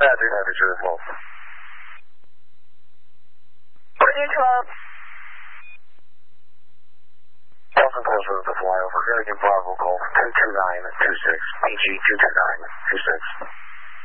Roger, well. Purdue 12. Delta close with the flyover. Here again, Bravo Golf 22926, PG 22926.